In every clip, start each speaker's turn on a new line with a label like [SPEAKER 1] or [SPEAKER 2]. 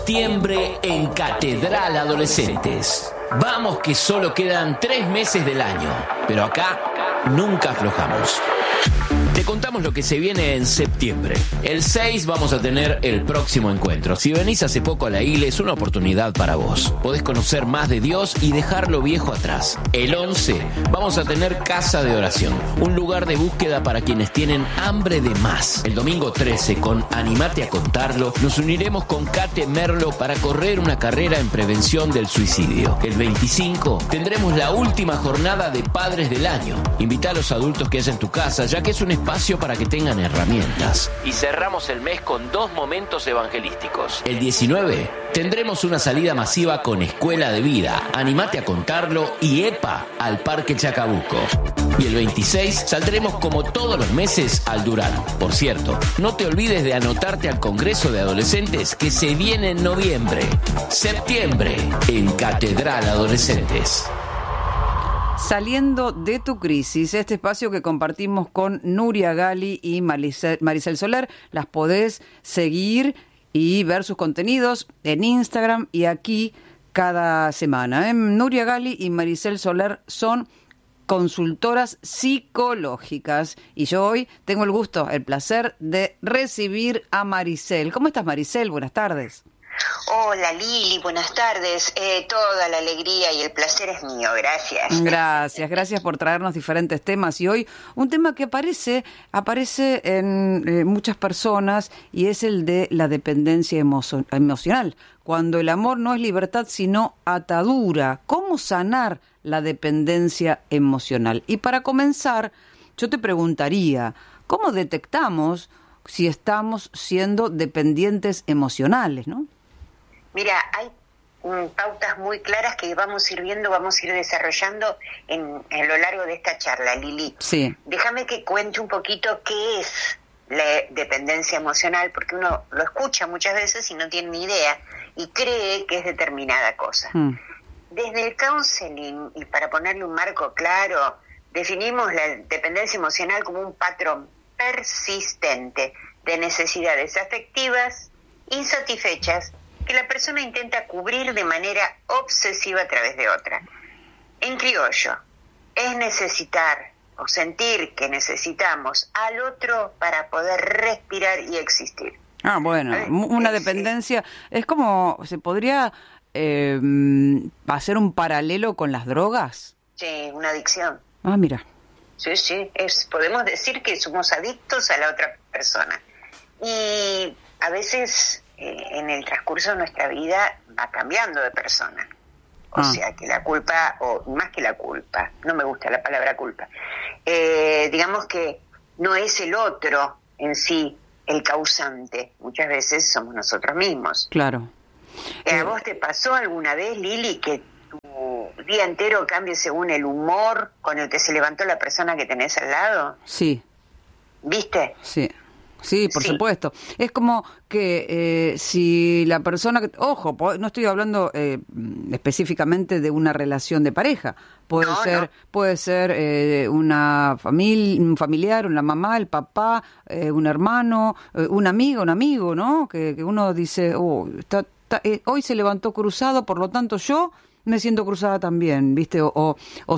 [SPEAKER 1] Septiembre en Catedral Adolescentes. Vamos que solo quedan 3 meses del año, pero acá nunca aflojamos. Te contamos lo que se viene en septiembre. El 6 vamos a tener el próximo encuentro. Si venís hace poco a la iglesia, es una oportunidad para vos. Podés conocer más de Dios y dejar lo viejo atrás. El 11 vamos a tener Casa de Oración, un lugar de búsqueda para quienes tienen hambre de más. El domingo 13, con Animate a Contarlo, nos uniremos con Kate Merlo para correr una carrera en prevención del suicidio. El 25 tendremos la última jornada de Padres del Año. Invita a los adultos que haya en tu casa, ya que es un espacio para que tengan herramientas. Y cerramos el mes con 2 momentos evangelísticos. El 19 tendremos una salida masiva con Escuela de Vida, Animate a Contarlo y EPA al Parque Chacabuco. Y el 26 saldremos como todos los meses al Durán. Por cierto, no te olvides de anotarte al Congreso de Adolescentes que se viene en noviembre. Septiembre en Catedral Adolescentes.
[SPEAKER 2] Saliendo de tu crisis, este espacio que compartimos con Nuria Gali y Maricel Soler, las podés seguir y ver sus contenidos en Instagram y aquí cada semana. Nuria Gali y Maricel Soler son consultoras psicológicas y yo hoy tengo el gusto, el placer de recibir a Maricel. ¿Cómo estás, Maricel? Buenas tardes.
[SPEAKER 3] Hola Lili, buenas tardes. Toda la alegría y el placer es mío, gracias.
[SPEAKER 2] Gracias por traernos diferentes temas y hoy un tema que aparece en muchas personas y es el de la dependencia emocional. Cuando el amor no es libertad sino atadura. ¿Cómo sanar la dependencia emocional? Y para comenzar, yo te preguntaría, ¿cómo detectamos si estamos siendo dependientes emocionales, no?
[SPEAKER 3] Mira, hay pautas muy claras que vamos a ir viendo, vamos a ir desarrollando en lo largo de esta charla, Lili.
[SPEAKER 2] Sí.
[SPEAKER 3] Déjame que cuente un poquito qué es la dependencia emocional, porque uno lo escucha muchas veces y no tiene ni idea y cree que es determinada cosa. Desde el counseling, y para ponerle un marco claro, definimos la dependencia emocional como un patrón persistente de necesidades afectivas insatisfechas que la persona intenta cubrir de manera obsesiva a través de otra. En criollo, es necesitar o sentir que necesitamos al otro para poder respirar y existir.
[SPEAKER 2] Ah, bueno, una dependencia, es como, ¿se podría hacer un paralelo con las drogas?
[SPEAKER 3] Sí, una adicción.
[SPEAKER 2] Ah, mira.
[SPEAKER 3] Sí, podemos decir que somos adictos a la otra persona. Y a veces en el transcurso de nuestra vida va cambiando de persona. O sea, que la culpa, o más que la culpa, no me gusta la palabra culpa, digamos que no es el otro en sí el causante. Muchas veces somos nosotros mismos.
[SPEAKER 2] Claro.
[SPEAKER 3] ¿A vos te pasó alguna vez, Lili, que tu día entero cambie según el humor con el que se levantó la persona que tenés al lado?
[SPEAKER 2] Sí.
[SPEAKER 3] ¿Viste?
[SPEAKER 2] Sí, por supuesto. Es como que si la persona que... Ojo, no estoy hablando específicamente de una relación de pareja. Puede ser una familia, un familiar, una mamá, el papá, un hermano, una amiga, un amigo, ¿no? Que uno dice, hoy se levantó cruzado, por lo tanto yo me siento cruzada también, ¿viste? O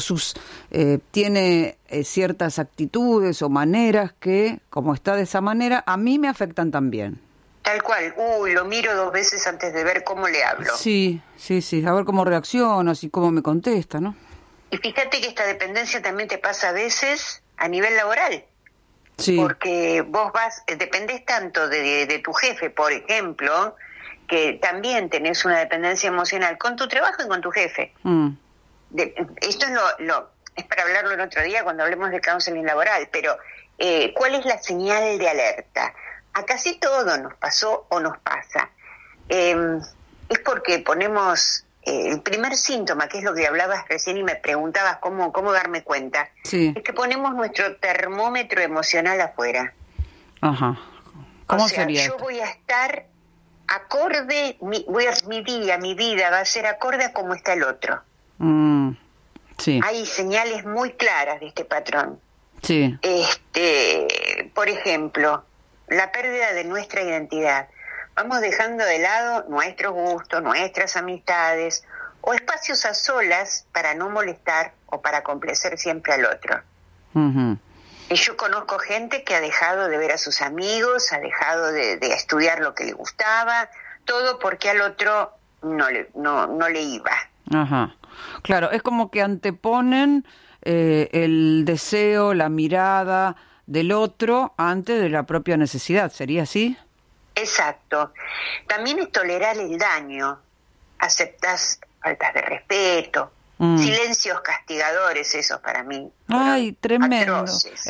[SPEAKER 2] tiene ciertas actitudes o maneras que, como está de esa manera, a mí me afectan también.
[SPEAKER 3] Tal cual. Lo miro 2 veces antes de ver cómo le hablo.
[SPEAKER 2] Sí. A ver cómo reacciona, y cómo me contesta, ¿no?
[SPEAKER 3] Y fíjate que esta dependencia también te pasa a veces a nivel laboral.
[SPEAKER 2] Sí.
[SPEAKER 3] Porque vos dependés tanto de tu jefe, por ejemplo, que también tenés una dependencia emocional con tu trabajo y con tu jefe. Esto es para hablarlo el otro día cuando hablemos de counseling laboral, pero ¿cuál es la señal de alerta? A casi todo nos pasó o nos pasa. Es porque ponemos el primer síntoma, que es lo que hablabas recién y me preguntabas cómo darme cuenta, es que ponemos nuestro termómetro emocional afuera.
[SPEAKER 2] Ajá. ¿Cómo
[SPEAKER 3] sería? Yo
[SPEAKER 2] esto?
[SPEAKER 3] voy a estar acorde, mi vida va a ser acorde a cómo está el otro.
[SPEAKER 2] Sí.
[SPEAKER 3] Hay señales muy claras de este patrón.
[SPEAKER 2] Sí.
[SPEAKER 3] Por ejemplo, la pérdida de nuestra identidad. vamos dejando de lado nuestros gustos, nuestras amistades o espacios a solas para no molestar o para complacer siempre al otro.
[SPEAKER 2] Uh-huh.
[SPEAKER 3] Y yo conozco gente que ha dejado de ver a sus amigos, ha dejado de estudiar lo que le gustaba, todo porque al otro no le iba.
[SPEAKER 2] Ajá. Claro, es como que anteponen el deseo, la mirada del otro antes de la propia necesidad, ¿sería así?
[SPEAKER 3] Exacto. También es tolerar el daño, aceptas faltas de respeto, silencios castigadores, esos para mí.
[SPEAKER 2] Ay, tremendo.
[SPEAKER 3] Atroces,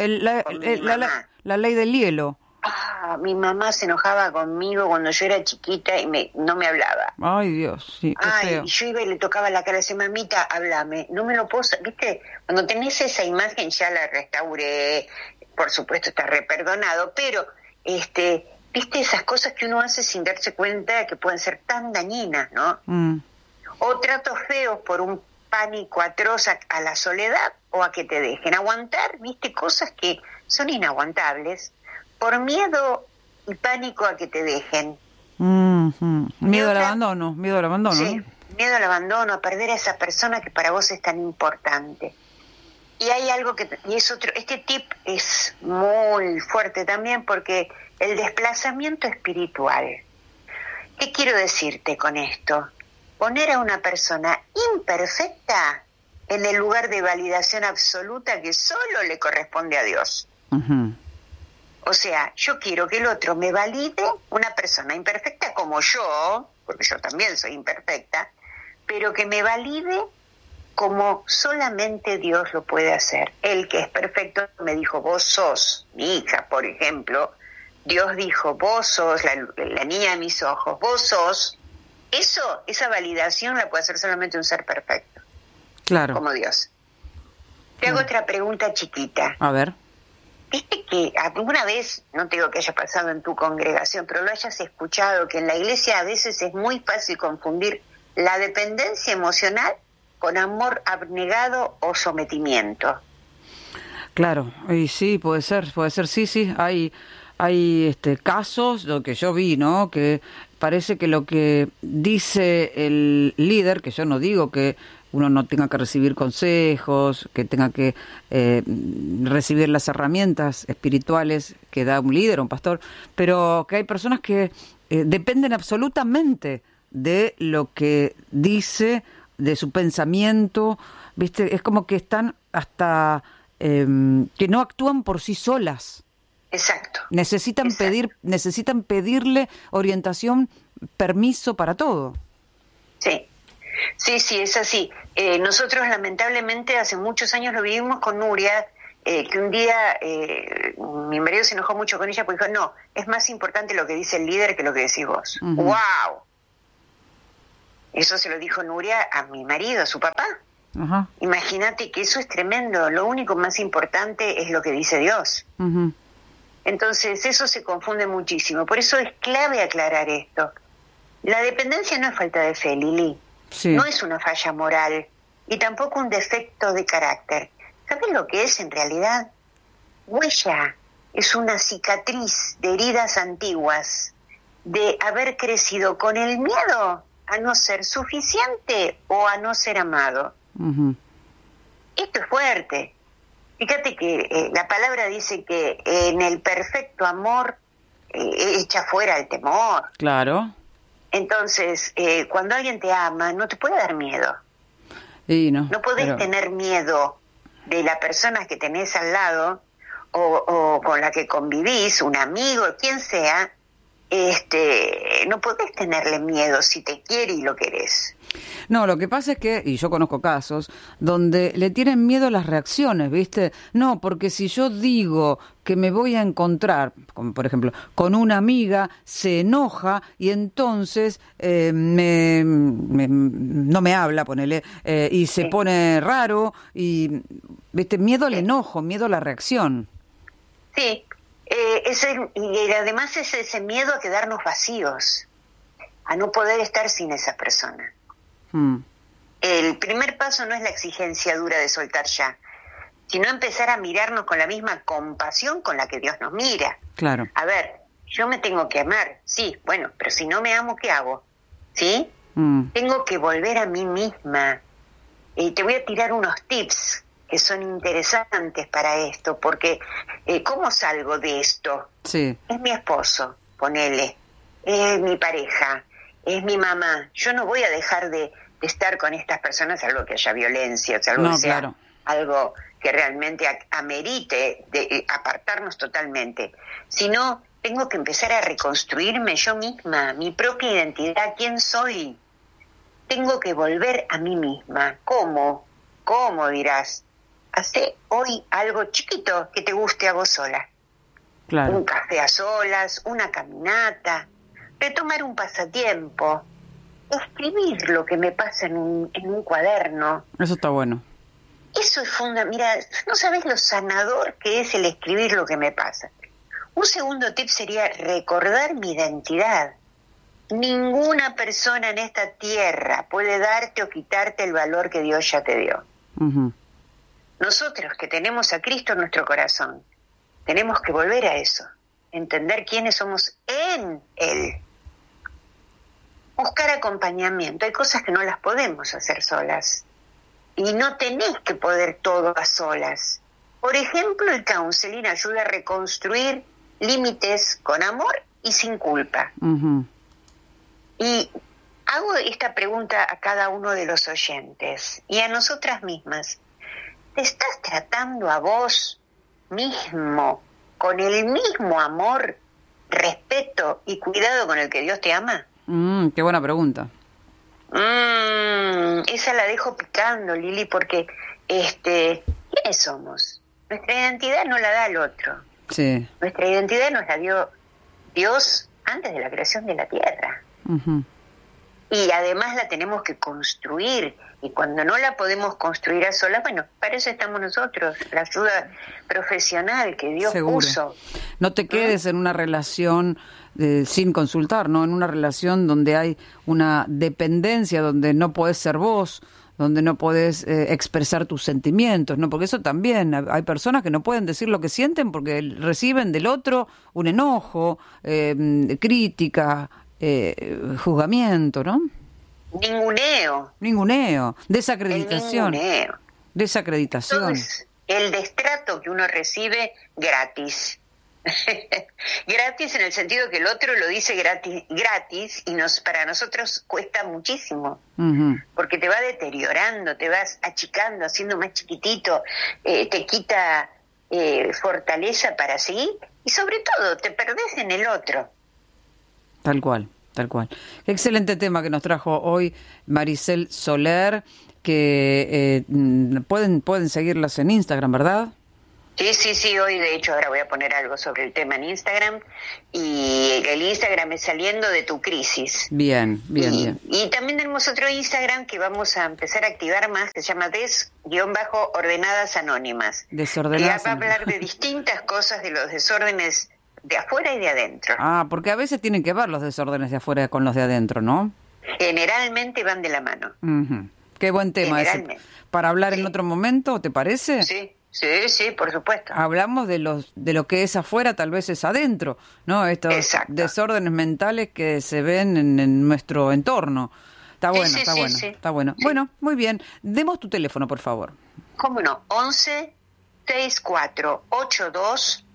[SPEAKER 2] la ley del hielo.
[SPEAKER 3] Mi mamá se enojaba conmigo cuando yo era chiquita y no me hablaba.
[SPEAKER 2] Ay, Dios, sí, qué feo.
[SPEAKER 3] Y yo iba y le tocaba la cara y decía, mamita, háblame. No me lo puedo... ¿Viste? Cuando tenés esa imagen ya la restauré, por supuesto está reperdonado, pero, ¿viste? Esas cosas que uno hace sin darse cuenta que pueden ser tan dañinas, ¿no? O tratos feos por un pánico atroz a la soledad o a que te dejen aguantar, ¿viste? Cosas que son inaguantables por miedo y pánico a que te dejen.
[SPEAKER 2] Miedo al abandono,
[SPEAKER 3] sí,
[SPEAKER 2] ¿no?
[SPEAKER 3] Miedo al abandono, a perder a esa persona que para vos es tan importante. Y hay algo este tip es muy fuerte también porque el desplazamiento espiritual. ¿Qué quiero decirte con esto? Poner a una persona imperfecta en el lugar de validación absoluta que solo le corresponde a Dios.
[SPEAKER 2] Uh-huh.
[SPEAKER 3] O sea, yo quiero que el otro me valide, una persona imperfecta como yo, porque yo también soy imperfecta, pero que me valide como solamente Dios lo puede hacer. Él que es perfecto me dijo, vos sos mi hija, por ejemplo. Dios dijo, vos sos la niña de mis ojos, vos sos. Esa validación la puede hacer solamente un ser perfecto.
[SPEAKER 2] Claro.
[SPEAKER 3] Como Dios. Te hago otra pregunta chiquita.
[SPEAKER 2] A ver.
[SPEAKER 3] ¿Viste que alguna vez, no te digo que haya pasado en tu congregación, pero lo hayas escuchado, que en la iglesia a veces es muy fácil confundir la dependencia emocional con amor abnegado o sometimiento?
[SPEAKER 2] Claro, y sí, puede ser, sí, hay casos, lo que yo vi, ¿no? Que parece que lo que dice el líder, que yo no digo que uno no tenga que recibir consejos, que tenga que recibir las herramientas espirituales que da un líder o un pastor, pero que hay personas que dependen absolutamente de lo que dice, de su pensamiento, ¿viste? Es como que están hasta que no actúan por sí solas.
[SPEAKER 3] Exacto.
[SPEAKER 2] Necesitan pedirle orientación, permiso para todo.
[SPEAKER 3] Sí, es así. Nosotros lamentablemente hace muchos años lo vivimos con Nuria, que un día mi marido se enojó mucho con ella porque dijo, no, es más importante lo que dice el líder que lo que decís vos. Uh-huh. ¡Wow! Eso se lo dijo Nuria a mi marido, a su papá. Uh-huh. Imagínate que eso es tremendo. Lo único más importante es lo que dice Dios. Uh-huh. Entonces eso se confunde muchísimo. Por eso es clave aclarar esto. La dependencia no es falta de fe, Lili. Sí. No es una falla moral y tampoco un defecto de carácter. ¿Sabes lo que es en realidad? Huella. Es una cicatriz de heridas antiguas, de haber crecido con el miedo a no ser suficiente o a no ser amado. Uh-huh. Esto es fuerte. Fíjate que la palabra dice que en el perfecto amor echa fuera el temor.
[SPEAKER 2] Claro.
[SPEAKER 3] Entonces, cuando alguien te ama, no te puede dar miedo.
[SPEAKER 2] Sí, no
[SPEAKER 3] podés tener miedo de la persona que tenés al lado o con la que convivís, un amigo, quien sea, no podés tenerle miedo si te quiere y lo querés.
[SPEAKER 2] No, lo que pasa es que, y yo conozco casos, donde le tienen miedo a las reacciones, ¿viste? No, porque si yo digo que me voy a encontrar, como por ejemplo, con una amiga, se enoja y entonces no me habla, ponele, y se pone raro, y, ¿viste? Miedo al enojo, miedo a la reacción.
[SPEAKER 3] Sí, y además es ese miedo a quedarnos vacíos, a no poder estar sin esa persona. El primer paso no es la exigencia dura de soltar ya, sino empezar a mirarnos con la misma compasión con la que Dios nos mira.
[SPEAKER 2] Claro.
[SPEAKER 3] A ver, yo me tengo que amar, sí, bueno, pero si no me amo, ¿qué hago? ¿Sí? Tengo que volver a mí misma. Te voy a tirar unos tips que son interesantes para esto, porque ¿cómo salgo de esto?
[SPEAKER 2] Sí.
[SPEAKER 3] Es mi esposo, ponele, es mi pareja, es mi mamá. Yo no voy a dejar de estar con estas personas, salvo que haya violencia, salvo que sea
[SPEAKER 2] claro,
[SPEAKER 3] algo que realmente amerite de apartarnos totalmente, sino tengo que empezar a reconstruirme yo misma, mi propia identidad, quién soy. Tengo que volver a mí misma. ¿Cómo? ¿Cómo dirás? Hacé hoy algo chiquito que te guste a vos sola.
[SPEAKER 2] claro.
[SPEAKER 3] Un café a solas, una caminata, retomar un pasatiempo, escribir lo que me pasa en un cuaderno.
[SPEAKER 2] Eso está bueno.
[SPEAKER 3] Eso es fundamental. Mira, no sabes lo sanador que es el escribir lo que me pasa. Un segundo tip sería recordar mi identidad. Ninguna persona en esta tierra puede darte o quitarte el valor que Dios ya te dio.
[SPEAKER 2] Uh-huh.
[SPEAKER 3] Nosotros que tenemos a Cristo en nuestro corazón, tenemos que volver a eso, entender quiénes somos en Él. Buscar acompañamiento. Hay cosas que no las podemos hacer solas. Y no tenés que poder todo a solas. Por ejemplo, el counseling ayuda a reconstruir límites con amor y sin culpa.
[SPEAKER 2] Uh-huh.
[SPEAKER 3] Y hago esta pregunta a cada uno de los oyentes y a nosotras mismas. ¿Te estás tratando a vos mismo con el mismo amor, respeto y cuidado con el que Dios te ama?
[SPEAKER 2] Qué buena pregunta.
[SPEAKER 3] Esa la dejo picando, Lili, porque ¿quiénes somos? Nuestra identidad no la da el otro.
[SPEAKER 2] Sí.
[SPEAKER 3] Nuestra identidad nos la dio Dios antes de la creación de la tierra.
[SPEAKER 2] Uh-huh.
[SPEAKER 3] Y además la tenemos que construir. Y cuando no la podemos construir a solas, bueno, para eso estamos nosotros, la ayuda profesional que Dios puso.
[SPEAKER 2] No te quedes en una relación sin consultar, ¿no? En una relación donde hay una dependencia, donde no podés ser vos, donde no podés expresar tus sentimientos, ¿no? Porque eso también, hay personas que no pueden decir lo que sienten porque reciben del otro un enojo, crítica, juzgamiento, ¿no? Ninguneo, desacreditación. Desacreditación.
[SPEAKER 3] Entonces, el destrato que uno recibe gratis. Gratis en el sentido que el otro lo dice gratis y para nosotros cuesta muchísimo. Uh-huh. Porque te va deteriorando, te vas achicando, haciendo más chiquitito, te quita fortaleza para seguir y sobre todo te perdés en el otro.
[SPEAKER 2] Tal cual. Tal cual. Qué excelente tema que nos trajo hoy Maricel Soler, que pueden seguirlas en Instagram, ¿verdad?
[SPEAKER 3] Sí, hoy de hecho ahora voy a poner algo sobre el tema en Instagram y el Instagram es Saliendo de tu Crisis. Bien. Y también tenemos otro Instagram que vamos a empezar a activar más, que se llama Des-Ordenadas Anónimas.
[SPEAKER 2] Desordenadas.
[SPEAKER 3] Que va a hablar de distintas cosas de los desórdenes de afuera y de adentro.
[SPEAKER 2] Porque a veces tienen que ver los desórdenes de afuera con los de adentro, ¿no?
[SPEAKER 3] Generalmente van de la mano.
[SPEAKER 2] Uh-huh. Qué buen tema ese. Para hablar en otro momento, ¿te parece?
[SPEAKER 3] Sí, por supuesto.
[SPEAKER 2] Hablamos de lo que es afuera, tal vez es adentro, ¿no? Estos desórdenes mentales que se ven en nuestro entorno. Está bueno. Está bueno. Sí. Bueno, muy bien. Demos tu teléfono, por favor.
[SPEAKER 3] ¿Cómo no? 11 64 82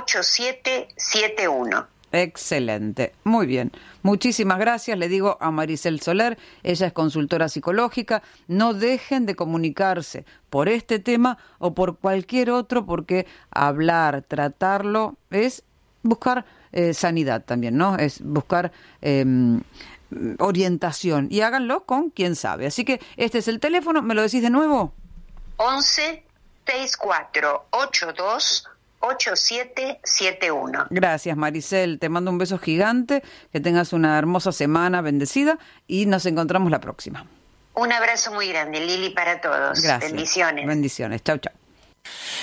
[SPEAKER 3] 8771.
[SPEAKER 2] Excelente, muy bien. Muchísimas gracias, le digo a Maricel Soler, ella es consultora psicológica. No dejen de comunicarse por este tema o por cualquier otro, porque hablar, tratarlo, es buscar sanidad también, ¿no? Es buscar orientación, y háganlo con quien sabe. Así que este es el teléfono, ¿me lo decís de nuevo?
[SPEAKER 3] 11 64 82 8771.
[SPEAKER 2] Gracias, Maricel. Te mando un beso gigante. Que tengas una hermosa semana bendecida y nos encontramos la próxima.
[SPEAKER 3] Un abrazo muy grande, Lili, para todos.
[SPEAKER 2] Gracias.
[SPEAKER 3] Bendiciones.
[SPEAKER 2] Bendiciones. Chau, chau.